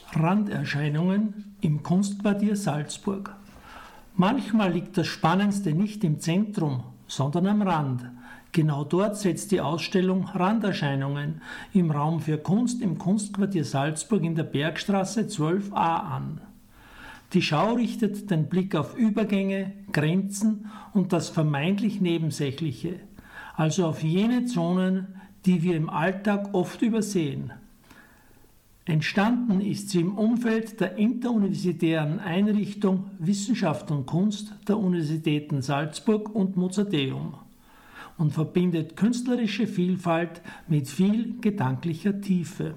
Randerscheinungen im Kunstquartier Salzburg. Manchmal liegt das Spannendste nicht im Zentrum, sondern am Rand. Genau dort setzt die Ausstellung Randerscheinungen im Raum für Kunst im Kunstquartier Salzburg in der Bergstraße 12a an. Die Schau richtet den Blick auf Übergänge, Grenzen und das vermeintlich Nebensächliche, also auf jene Zonen, die wir im Alltag oft übersehen. Entstanden ist sie im Umfeld der interuniversitären Einrichtung Wissenschaft und Kunst der Universitäten Salzburg und Mozarteum und verbindet künstlerische Vielfalt mit viel gedanklicher Tiefe.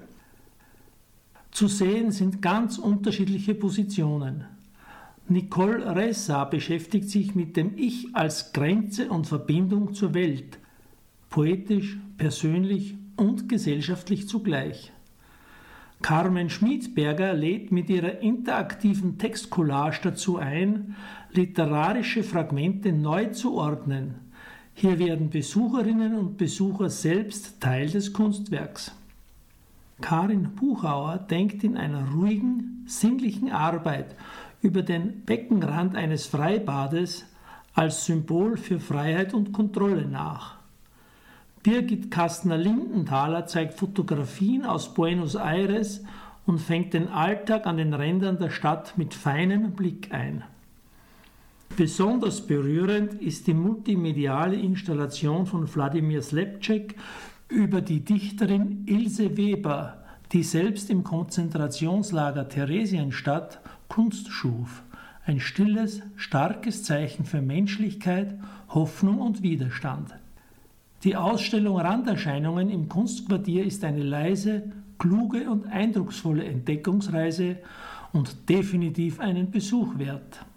Zu sehen sind ganz unterschiedliche Positionen. Nicole Ressa beschäftigt sich mit dem Ich als Grenze und Verbindung zur Welt, poetisch, persönlich und gesellschaftlich zugleich. Carmen Schmidberger lädt mit ihrer interaktiven Textcollage dazu ein, literarische Fragmente neu zu ordnen. Hier werden Besucherinnen und Besucher selbst Teil des Kunstwerks. Karin Buchauer denkt in einer ruhigen, sinnlichen Arbeit über den Beckenrand eines Freibades als Symbol für Freiheit und Kontrolle nach. Birgit Kastner-Lindenthaler zeigt Fotografien aus Buenos Aires und fängt den Alltag an den Rändern der Stadt mit feinem Blick ein. Besonders berührend ist die multimediale Installation von Wladimir Slepček über die Dichterin Ilse Weber, die selbst im Konzentrationslager Theresienstadt Kunst schuf. Ein stilles, starkes Zeichen für Menschlichkeit, Hoffnung und Widerstand. Die Ausstellung Randerscheinungen im Kunstquartier ist eine leise, kluge und eindrucksvolle Entdeckungsreise und definitiv einen Besuch wert.